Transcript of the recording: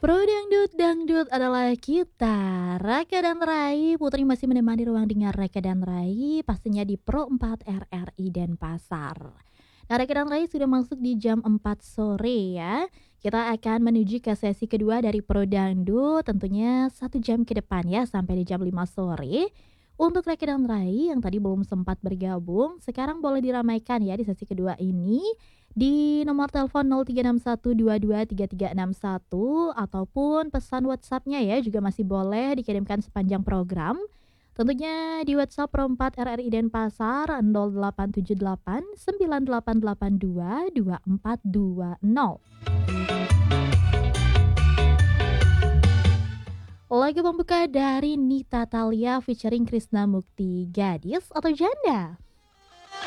Pro Dangdut, Dangdut adalah kita. Raka dan Rai, Putri masih menemani ruang dengar Raka dan Rai, pastinya di Pro 4 RRI Denpasar. Nah, Raka dan Rai sudah masuk di jam 4 sore ya. Kita akan menuju ke sesi kedua dari Pro Dangdut, tentunya 1 jam ke depan ya, sampai di jam 5 sore. Untuk Raka dan Rai yang tadi belum sempat bergabung, sekarang boleh diramaikan ya di sesi kedua ini di nomor telepon 0361223361 ataupun pesan WhatsApp-nya ya juga masih boleh dikirimkan sepanjang program. Tentunya di WhatsApp Pro 4 RRI Denpasar 0878 9882 2420. Lagu pembuka dari Nita Talia featuring Krisna Mukti, Gadis atau Janda?